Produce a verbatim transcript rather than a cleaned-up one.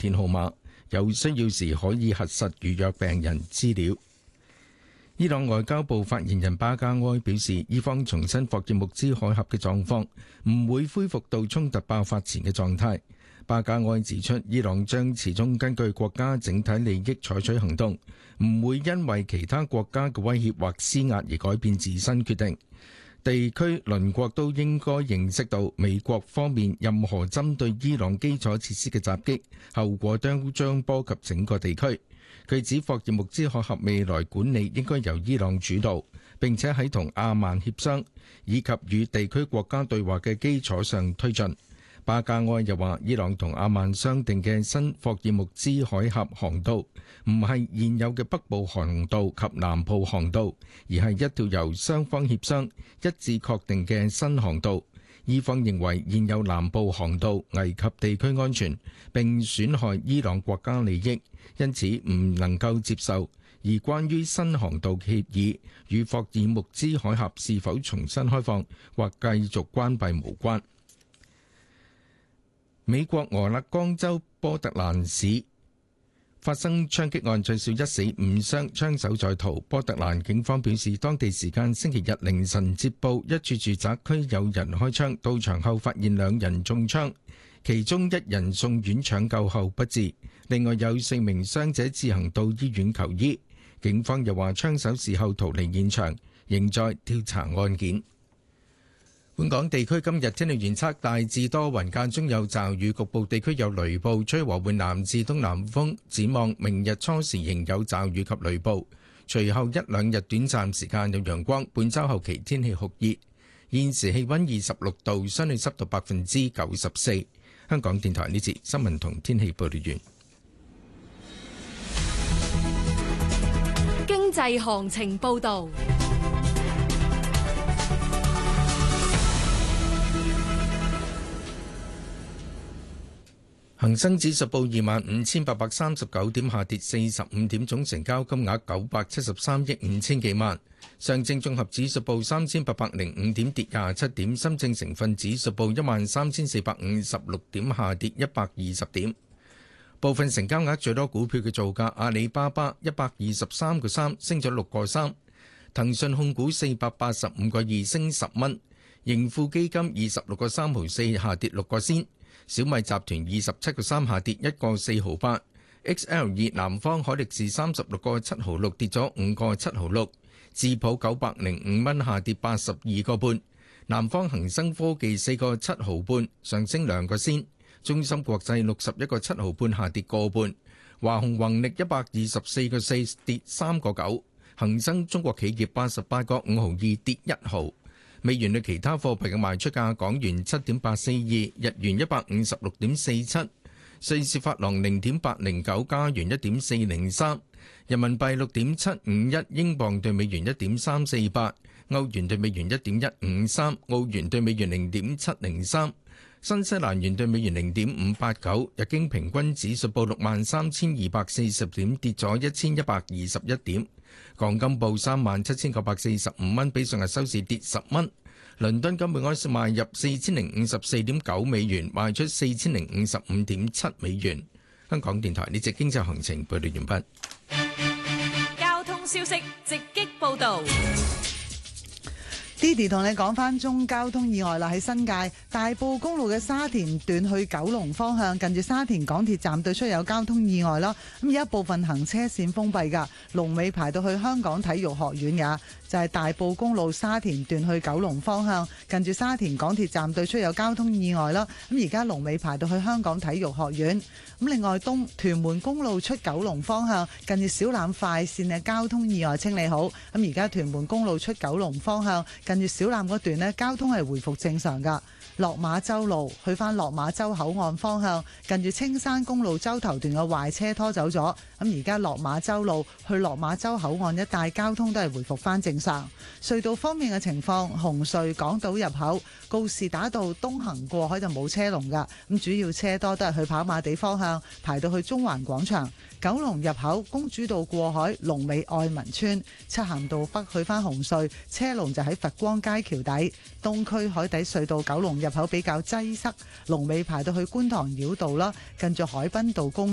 電號碼，有需要時可以核實預約病人資料。伊朗外交部發言人巴加埃表示，伊方重申霍爾木茲海峽嘅狀況唔會恢復到衝突爆發前嘅狀態。巴加埃指出，伊朗將始終根據國家整體利益採取行動，唔會因為其他國家嘅威脅或施壓而改變自身決定。地區鄰國都應該認識到，美國方面任何針對伊朗基礎設施嘅襲擊，後果都將波及整個地區。佢指霍爾木茲海峽未來管理應該由伊朗主導，並且喺同阿曼協商以及與地區國家對話嘅基礎上推進。巴加埃又話，伊朗同阿曼商定嘅新霍爾木茲海峽航道唔係現有嘅北部航道及南部航道，而係一條由雙方協商一致確定嘅新航道。伊方認為現有南部航道危及地區安全，並損害伊朗國家利益，因此唔能夠接受。而關於新航道協議與霍爾木茲海峽是否重新開放或繼續關閉無關。美國俄勒岡州波特蘭市發生槍擊案，最少一死五傷，槍手在逃。波特蘭警方表示，當地時間星期日凌晨接報，一處住宅區有人開槍，到場後發現兩人中槍，其中一人送院搶救後不治，另外有四名傷者自行到醫院求醫。警方又話，槍手事後逃離現場，仍在調查案件。本港地區今日天氣預測，大致多雲，間中有驟雨，局部地區有雷暴，吹和緩南至東南風。展望明日初時仍有驟雨及雷暴，隨後一兩日短暫時間有陽光。本週後期天氣酷熱，現時氣溫二十六度，相對濕度百分之九十四。香港電台呢節新聞同天氣報道完。 經濟行情報道。 恒生指數報二萬五千八百三十九點，下跌四十五點，總成交金額九百七十三億五千幾萬。上證綜合指數報三千八百零五點，跌廿七點。深證成分指數報一萬三千四百五十六點，下跌一百二十點。部分成交額最多股票嘅造價：阿里巴巴一百二十三個三，升咗六個三；騰訊控股四百八十五個二，升十蚊；盈富基金二十六個三毫四，下跌六個仙。小米集團二十七個三，下跌一個四毫八。X L 二南方海力士三十六個七毫六，跌咗五個七毫六。智普九百零五蚊，下跌八十二個半。南方恒生科技四個七毫半，上升兩個仙。中芯國際六十一個七毫半，下跌個半。華虹宏力一百二十四個四，跌三個九。恒生中國企業八十八個五毫二，跌一毫。美元對其他貨幣嘅賣出價：港元七點八四二，日元一百五十六點四七，瑞士法郎零點八零九，加元一點四零三，人民幣六點七五一，英鎊對美元一點三四八，歐元對美元一點一五三，澳元對美元零點七零三，新西蘭元對美元零點五八九。日經平均指數報六萬三千二百四十點，跌咗一千一百二十一點。港金報三萬七千九百四十五蚊，比上日收市跌十蚊。倫敦金每盎司賣入四千零五十四點九美元，賣出四千零五十五點七美元。香港電台呢隻經濟行情報道完畢。 交通消息直擊報道。 Didi 同你講翻中交通意外啦，喺新界大埔公路嘅沙田段去九龍方向，近住沙田港鐵站對出有交通意外啦。咁有一部分行車線封閉噶，龍尾排到去香港體育學院噶，就係大埔公路沙田段去九龍方向，近住沙田港鐵站對出有交通意外啦。咁而家龍尾排到去香港體育學院。咁另外東屯門公路出九龍方向，近住小欖快線嘅交通意外清理好。咁而家屯門公路出九龍方向，近住小欖嗰段呢，交通係回復正常噶。落馬洲路去翻落馬洲口岸方向，近住青山公路洲頭段嘅壞車拖走咗。咁而家落馬洲路去落馬洲口岸一帶交通都係回復翻正常。隧道方面嘅情況，紅隧港島入口告士打道東行過海就冇車龍噶，咁主要車多都係去跑馬地方向，排到去中環廣場。九龍入口公主道過海龍尾愛民村，漆咸道北去翻紅隧車龍就喺佛光街橋底。東區海底隧道九龍入口比較擠塞，龍尾排到去觀塘繞道啦，近住海濱道公